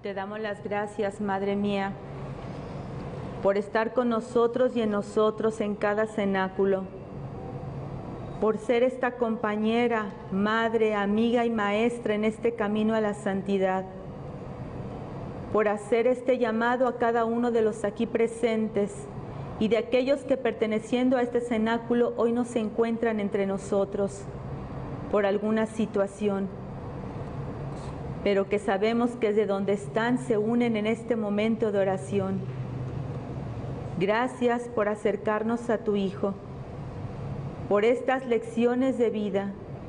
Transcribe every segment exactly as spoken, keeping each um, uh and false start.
Te damos las gracias, Madre mía, por estar con nosotros y en nosotros en cada cenáculo, por ser esta compañera, madre, amiga y maestra en este camino a la santidad, por hacer este llamado a cada uno de los aquí presentes y de aquellos que perteneciendo a este cenáculo hoy no se encuentran entre nosotros por alguna situación, pero que sabemos que desde donde están se unen en este momento de oración. Gracias por acercarnos a tu Hijo, por estas lecciones de vida,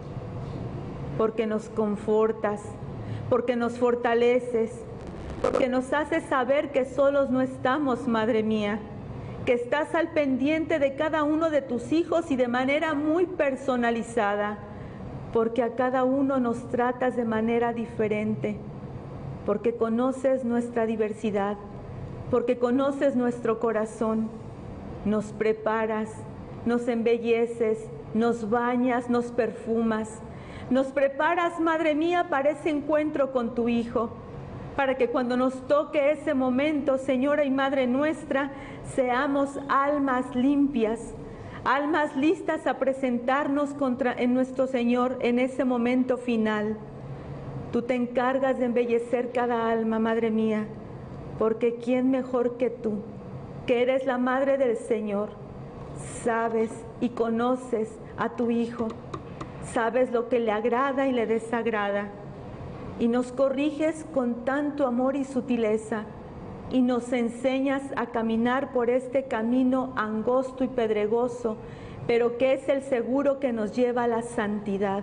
porque nos confortas, porque nos fortaleces, porque nos haces saber que solos no estamos, Madre mía, que estás al pendiente de cada uno de tus hijos y de manera muy personalizada, porque a cada uno nos tratas de manera diferente, porque conoces nuestra diversidad, porque conoces nuestro corazón, nos preparas, nos embelleces, nos bañas, nos perfumas, nos preparas, Madre mía, para ese encuentro con tu Hijo, para que cuando nos toque ese momento, Señora y Madre nuestra, seamos almas limpias, almas listas a presentarnos contra, en nuestro Señor en ese momento final. Tú te encargas de embellecer cada alma, Madre mía, porque ¿quién mejor que tú, que eres la Madre del Señor, sabes y conoces a tu Hijo, sabes lo que le agrada y le desagrada, y nos corriges con tanto amor y sutileza, y nos enseñas a caminar por este camino angosto y pedregoso, pero que es el seguro que nos lleva a la santidad.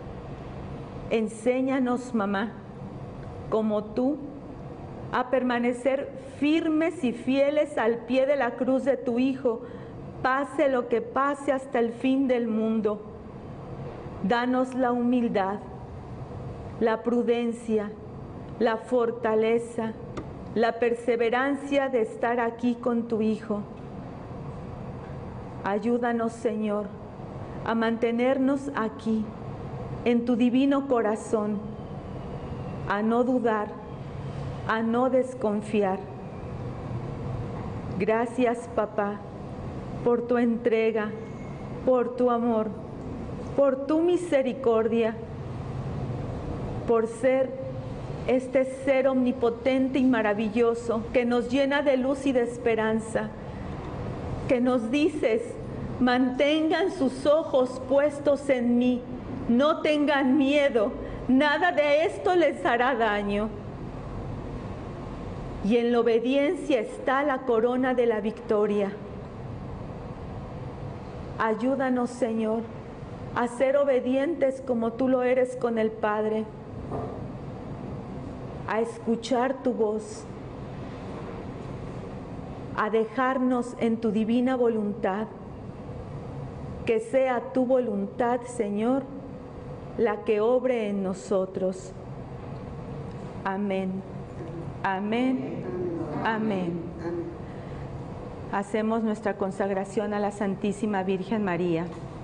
Enséñanos, mamá, como tú, a permanecer firmes y fieles al pie de la cruz de tu Hijo, pase lo que pase hasta el fin del mundo. Danos la humildad, la prudencia, la fortaleza, la perseverancia de estar aquí con tu Hijo. Ayúdanos, Señor, a mantenernos aquí, en tu divino corazón, a no dudar, a no desconfiar. Gracias, papá, por tu entrega, por tu amor, por tu misericordia, por ser este ser omnipotente y maravilloso que nos llena de luz y de esperanza, que nos dices, mantengan sus ojos puestos en mí, no tengan miedo, nada de esto les hará daño. Y en la obediencia está la corona de la victoria. Ayúdanos, Señor, a ser obedientes como tú lo eres con el Padre, a escuchar tu voz, a dejarnos en tu divina voluntad, que sea tu voluntad, Señor, la que obre en nosotros. Amén, amén, amén. Hacemos nuestra consagración a la Santísima Virgen María.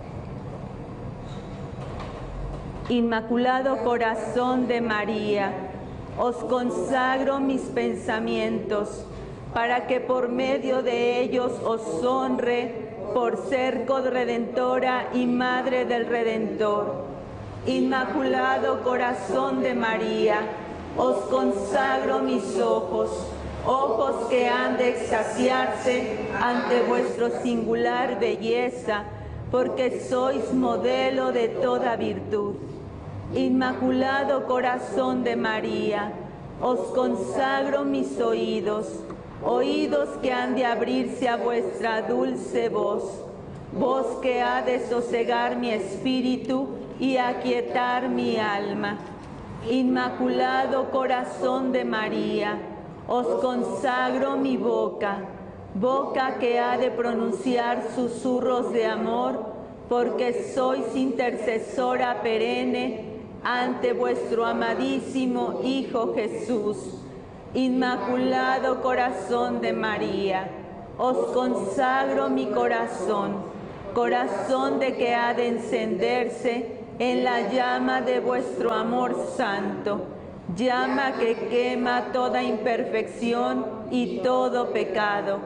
Inmaculado Corazón de María, os consagro mis pensamientos, para que por medio de ellos os honre por ser corredentora y Madre del Redentor. Inmaculado Corazón de María, os consagro mis ojos, ojos que han de extasiarse ante vuestra singular belleza, porque sois modelo de toda virtud. Inmaculado Corazón de María, os consagro mis oídos, oídos que han de abrirse a vuestra dulce voz, voz que ha de sosegar mi espíritu y aquietar mi alma. Inmaculado Corazón de María, os consagro mi boca, boca que ha de pronunciar susurros de amor, porque sois intercesora perenne ante vuestro amadísimo Hijo Jesús. Inmaculado Corazón de María, os consagro mi corazón, corazón de que ha de encenderse en la llama de vuestro amor santo, llama que quema toda imperfección y todo pecado.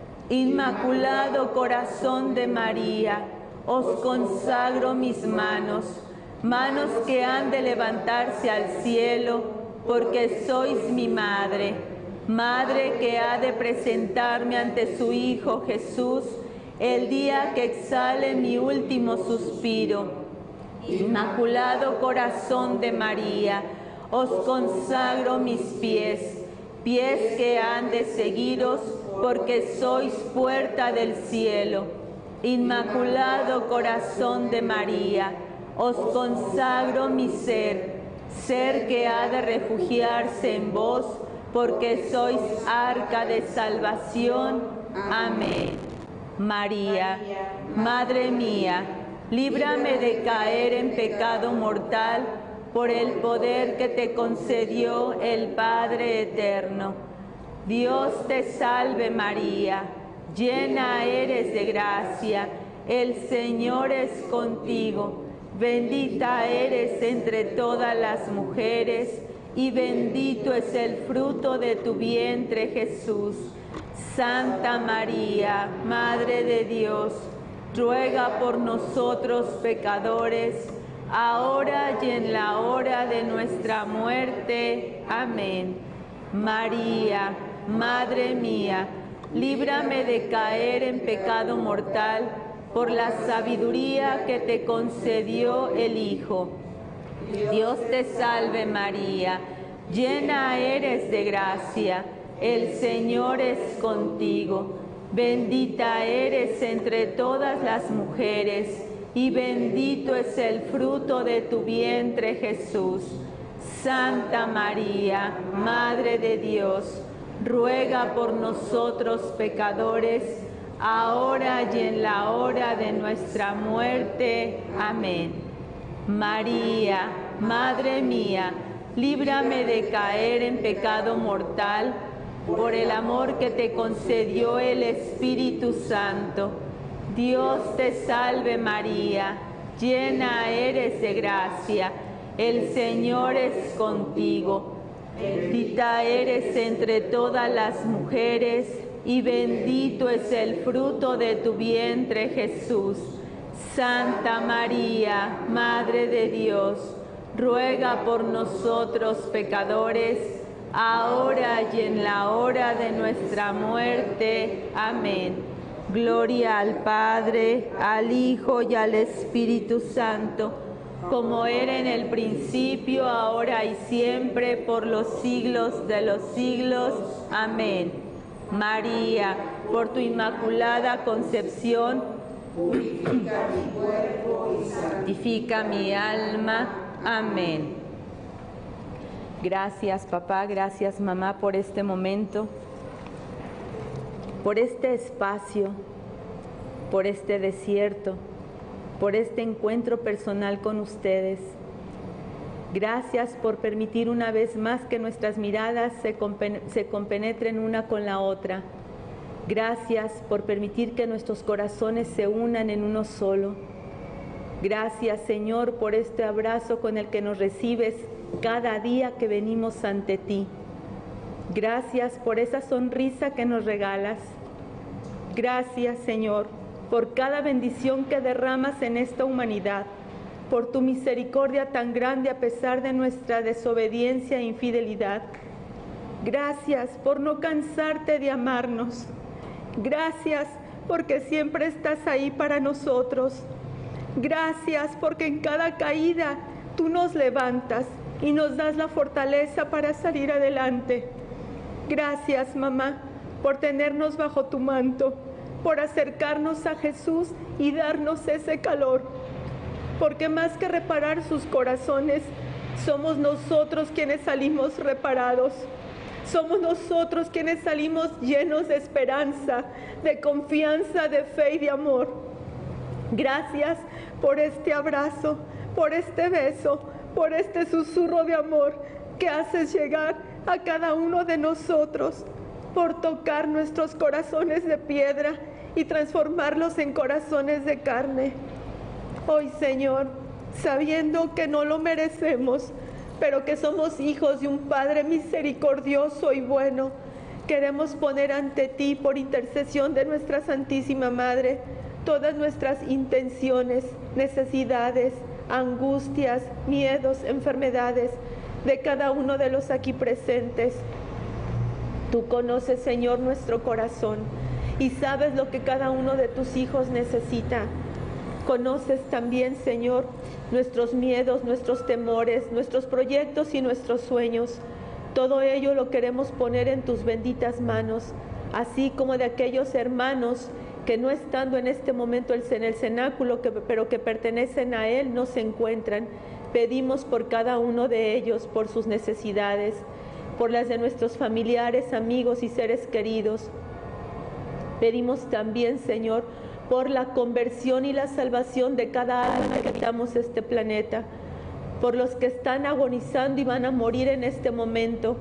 Inmaculado corazón de María, os consagro mis manos, manos que han de levantarse al cielo, porque sois mi madre, madre que ha de presentarme ante su Hijo Jesús el día que exhale mi último suspiro. Inmaculado corazón de María, os consagro mis pies, pies que han de seguiros, porque sois puerta del cielo. Inmaculado corazón de María, os consagro mi ser, ser que ha de refugiarse en vos, porque sois arca de salvación. Amén. María, Madre mía, líbrame de caer en pecado mortal por el poder que te concedió el Padre Eterno. Dios te salve María, llena eres de gracia, el Señor es contigo. Bendita eres entre todas las mujeres, y bendito es el fruto de tu vientre, Jesús. Santa María, Madre de Dios, ruega por nosotros pecadores, ahora y en la hora de nuestra muerte. Amén. María, Madre mía, líbrame de caer en pecado mortal, por la sabiduría que te concedió el Hijo. Dios te salve María, llena eres de gracia, el Señor es contigo. Bendita eres entre todas las mujeres, y bendito es el fruto de tu vientre, Jesús. Santa María, Madre de Dios, ruega por nosotros pecadores, ahora y en la hora de nuestra muerte. Amén. María, Madre mía, líbrame de caer en pecado mortal, por el amor que te concedió el Espíritu Santo. Dios te salve María, llena eres de gracia, el Señor es contigo. Bendita eres entre todas las mujeres, y bendito es el fruto de tu vientre, Jesús. Santa María, Madre de Dios, ruega por nosotros pecadores, ahora y en la hora de nuestra muerte. Amén. Gloria al Padre, al Hijo y al Espíritu Santo, como era en el principio, ahora y siempre, por los siglos de los siglos. Amén. María, por tu inmaculada concepción, purifica mi cuerpo y santifica mi alma. Amén. Gracias, papá, gracias, mamá, por este momento, por este espacio, por este desierto, por este encuentro personal con ustedes. Gracias por permitir una vez más que nuestras miradas se, compen- se compenetren una con la otra. Gracias por permitir que nuestros corazones se unan en uno solo. Gracias, Señor, por este abrazo con el que nos recibes cada día que venimos ante ti. Gracias por esa sonrisa que nos regalas. Gracias, Señor, por cada bendición que derramas en esta humanidad, por tu misericordia tan grande a pesar de nuestra desobediencia e infidelidad. Gracias por no cansarte de amarnos. Gracias porque siempre estás ahí para nosotros. Gracias porque en cada caída tú nos levantas y nos das la fortaleza para salir adelante. Gracias, mamá, por tenernos bajo tu manto, por acercarnos a Jesús y darnos ese calor. Porque más que reparar sus corazones, somos nosotros quienes salimos reparados. Somos nosotros quienes salimos llenos de esperanza, de confianza, de fe y de amor. Gracias por este abrazo, por este beso, por este susurro de amor que haces llegar a cada uno de nosotros, por tocar nuestros corazones de piedra y transformarlos en corazones de carne. Hoy, Señor, sabiendo que no lo merecemos, pero que somos hijos de un Padre misericordioso y bueno. Queremos poner ante ti, por intercesión de nuestra Santísima Madre, todas nuestras intenciones, necesidades, angustias, miedos, enfermedades de cada uno de los aquí presentes. Tú conoces, Señor, nuestro corazón y sabes lo que cada uno de tus hijos necesita. Conoces también, Señor, nuestros miedos, nuestros temores, nuestros proyectos y nuestros sueños. Todo ello lo queremos poner en tus benditas manos, así como de aquellos hermanos que no estando en este momento en el cenáculo, que, pero que pertenecen a Él, no se encuentran. Pedimos por cada uno de ellos, por sus necesidades, por las de nuestros familiares, amigos y seres queridos. Pedimos también, Señor, por la conversión y la salvación de cada alma que habitamos este planeta, por los que están agonizando y van a morir en este momento,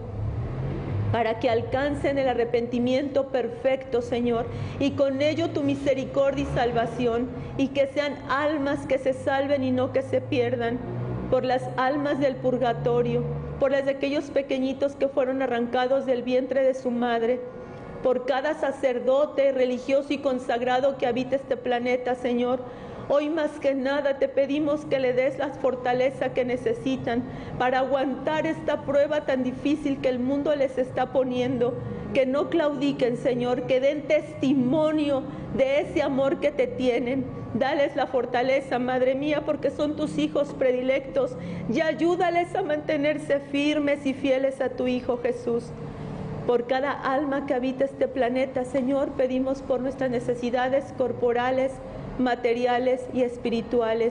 para que alcancen el arrepentimiento perfecto, Señor, y con ello tu misericordia y salvación, y que sean almas que se salven y no que se pierdan, por las almas del purgatorio, por las de aquellos pequeñitos que fueron arrancados del vientre de su madre, por cada sacerdote religioso y consagrado que habita este planeta, Señor. Hoy más que nada te pedimos que le des la fortaleza que necesitan para aguantar esta prueba tan difícil que el mundo les está poniendo. Que no claudiquen, Señor, que den testimonio de ese amor que te tienen. Dales la fortaleza, Madre mía, porque son tus hijos predilectos, y ayúdales a mantenerse firmes y fieles a tu Hijo Jesús. Por cada alma que habita este planeta, Señor, pedimos por nuestras necesidades corporales, materiales y espirituales.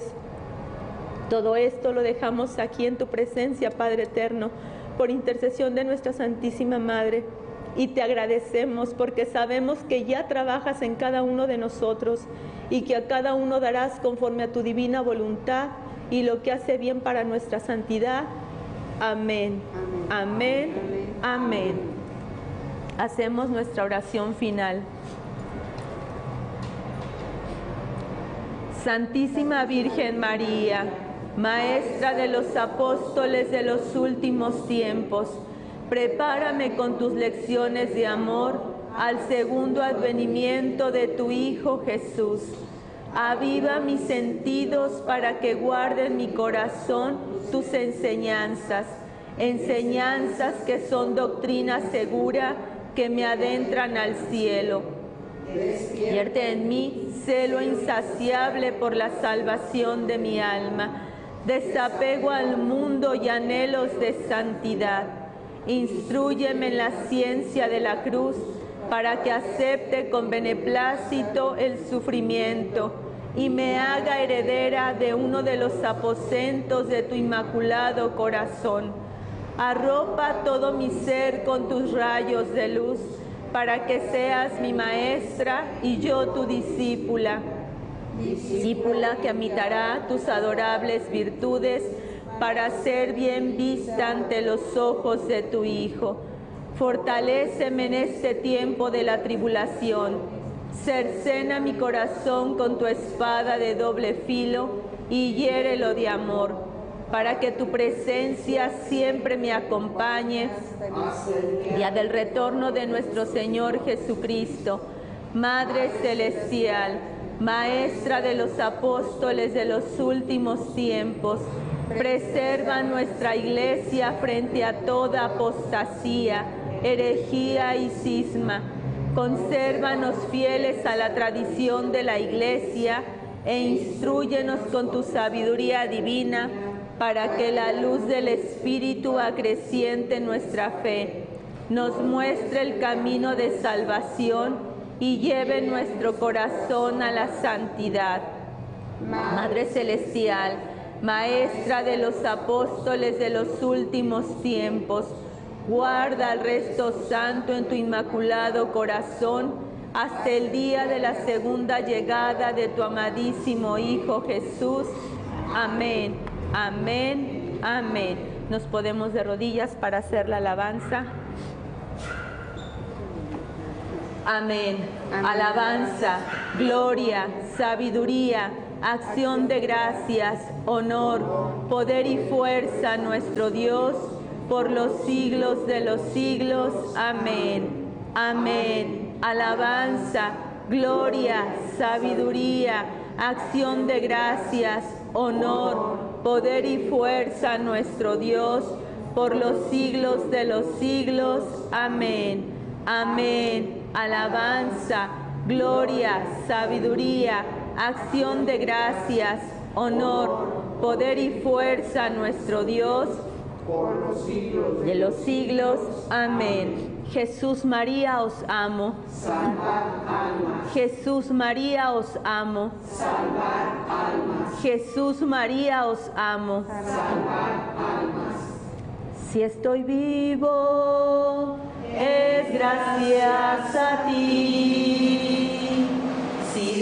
Todo esto lo dejamos aquí en tu presencia, Padre eterno, por intercesión de nuestra Santísima Madre. Y te agradecemos porque sabemos que ya trabajas en cada uno de nosotros y que a cada uno darás conforme a tu divina voluntad y lo que hace bien para nuestra santidad. Amén. Amén. Amén. Amén. Hacemos nuestra oración final. Santísima Virgen María, Maestra de los apóstoles de los últimos tiempos, prepárame con tus lecciones de amor al segundo advenimiento de tu Hijo Jesús. Aviva mis sentidos para que guarden mi corazón tus enseñanzas, enseñanzas que son doctrina segura que me adentran al cielo. Despierte en mí celo insaciable por la salvación de mi alma, desapego al mundo y anhelos de santidad. Instrúyeme en la ciencia de la cruz para que acepte con beneplácito el sufrimiento y me haga heredera de uno de los aposentos de tu inmaculado corazón. Arropa todo mi ser con tus rayos de luz, para que seas mi maestra y yo tu discípula. Discípula que imitará tus adorables virtudes para ser bien vista ante los ojos de tu Hijo. Fortaléceme en este tiempo de la tribulación. Cercena mi corazón con tu espada de doble filo y hiérelo de amor, para que tu presencia siempre me acompañe, día del retorno de nuestro Señor Jesucristo. Madre celestial, Maestra de los apóstoles de los últimos tiempos, preserva nuestra Iglesia frente a toda apostasía, herejía y cisma. Consérvanos fieles a la tradición de la Iglesia e instrúyenos con tu sabiduría divina, para que la luz del Espíritu acreciente nuestra fe, nos muestre el camino de salvación y lleve nuestro corazón a la santidad. Madre celestial, Maestra de los apóstoles de los últimos tiempos, guarda al resto santo en tu inmaculado corazón hasta el día de la segunda llegada de tu amadísimo Hijo Jesús. Amén. Amén, amén. Nos ponemos de rodillas para hacer la alabanza. Amén. Amén. Alabanza, gloria, sabiduría, acción de gracias, honor, poder y fuerza a nuestro Dios, por los siglos de los siglos. Amén. Amén. Alabanza, gloria, sabiduría, acción de gracias, honor, poder y fuerza a nuestro Dios, por los siglos de los siglos. Amén. Amén. Alabanza, gloria, sabiduría, acción de gracias, honor, poder y fuerza a nuestro Dios, por los siglos de los siglos. Amén. Jesús María, os amo. Salvar almas. Jesús María, os amo. Salvar almas. Jesús María, os amo. Salvar almas. Si estoy vivo, es gracias a ti.